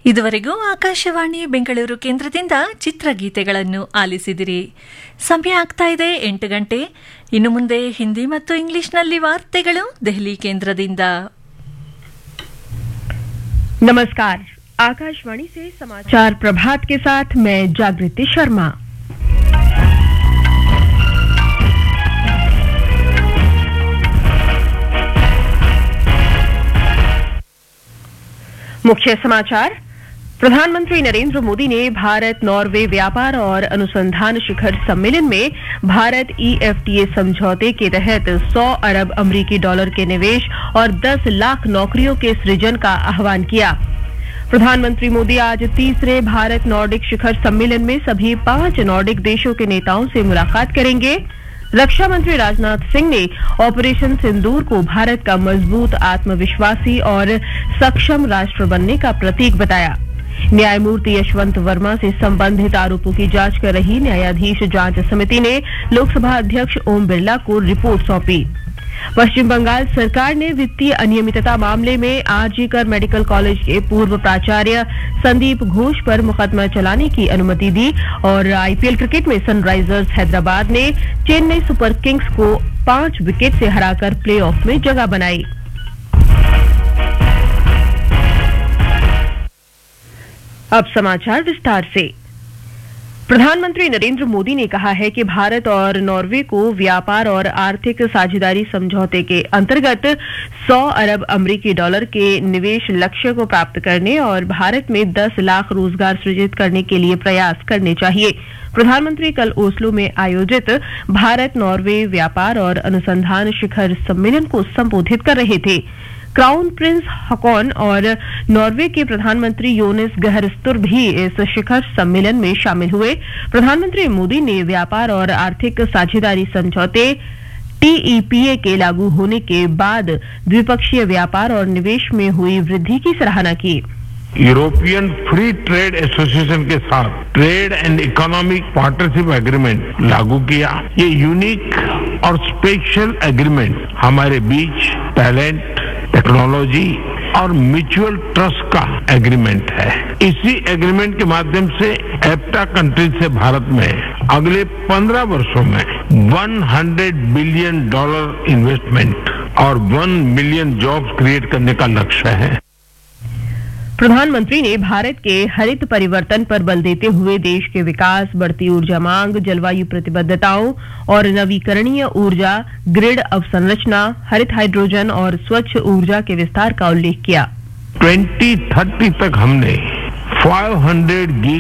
ಇದುವರೆಗೂ ಆಕಾಶವಾಣಿ ಬೆಂಗಳೂರು ಕೇಂದ್ರದಿಂದ ಚಿತ್ರಗೀತೆಗಳನ್ನು ಆಲಿಸಿದಿರಿ. ಸಮಯ ಆಗ್ತಾ ಇದೆ 8 ಗಂಟೆ. ಇನ್ನು ಮುಂದೆ ಹಿಂದಿ ಮತ್ತು ಇಂಗ್ಲಿಷ್ನಲ್ಲಿ ವಾರ್ತೆಗಳು ದೆಹಲಿ ಕೇಂದ್ರದಿಂದ. नमस्कार, आकाशवाणी से समाचार प्रभात के साथ मैं जागृति शर्मा। मुख्य समाचार। प्रधानमंत्री नरेंद्र मोदी ने भारत नॉर्वे व्यापार और अनुसंधान शिखर सम्मेलन में भारत EFTA समझौते के तहत 100 अरब अमेरिकी डॉलर के निवेश और 10 लाख नौकरियों के सृजन का आह्वान किया। प्रधानमंत्री मोदी आज तीसरे भारत नॉर्डिक शिखर सम्मेलन में सभी 5 नॉर्डिक देशों के नेताओं से मुलाकात करेंगे। रक्षा मंत्री राजनाथ सिंह ने ऑपरेशन सिंदूर को भारत का मजबूत, आत्मविश्वासी और सक्षम राष्ट्र बनने का प्रतीक बताया। न्यायमूर्ति यशवंत वर्मा से संबंधित आरोपों की जांच कर रही न्यायाधीश जांच समिति ने लोकसभा अध्यक्ष ओम बिरला को रिपोर्ट सौंपी। पश्चिम बंगाल सरकार ने वित्तीय अनियमितता मामले में आरजी कर मेडिकल कॉलेज के पूर्व प्राचार्य संदीप घोष पर मुकदमा चलाने की अनुमति दी और IPL क्रिकेट में सनराइजर्स हैदराबाद ने चेन्नई सुपर किंग्स को 5 विकेट से हराकर प्लेऑफ में जगह बनाई। अब समाचार विस्तार से। प्रधानमंत्री नरेंद्र मोदी ने कहा है कि भारत और नॉर्वे को व्यापार और आर्थिक साझेदारी समझौते के अंतर्गत 100 अरब अमेरिकी डॉलर के निवेश लक्ष्य को प्राप्त करने और भारत में 10 लाख रोजगार सृजित करने के लिए प्रयास करने चाहिए। प्रधानमंत्री कल ओस्लो में आयोजित भारत नॉर्वे व्यापार और अनुसंधान शिखर सम्मेलन को संबोधित कर रहे थे। क्राउन प्रिंस हकॉन और नॉर्वे के प्रधानमंत्री योनिस गहर स्टुर भी इस शिखर सम्मेलन में शामिल हुए। प्रधानमंत्री मोदी ने व्यापार और आर्थिक साझेदारी समझौते TEPA के लागू होने के बाद द्विपक्षीय व्यापार और निवेश में हुई वृद्धि की सराहना की। यूरोपियन फ्री ट्रेड एसोसिएशन के साथ trade and economic partnership agreement लागू किया। ये यूनिक और स्पेशल एग्रीमेंट हमारे बीच टैलेंट, टेक्नोलॉजी और म्यूचुअल ट्रस्ट का एग्रीमेंट है। इसी एग्रीमेंट के माध्यम से एफ्टा कंट्रीज से भारत में अगले 15 वर्षों में $100 बिलियन इन्वेस्टमेंट और 1 मिलियन जॉब्स क्रिएट करने का लक्ष्य है। प्रधानमंत्री ने भारत के हरित परिवर्तन पर बल देते हुए देश के विकास, बढ़ती ऊर्जा मांग, जलवायु प्रतिबद्धताओं और नवीकरणीय ऊर्जा, ग्रिड अवसंरचना, हरित हाइड्रोजन और स्वच्छ ऊर्जा के विस्तार का उल्लेख किया। 2030 तक हमने 500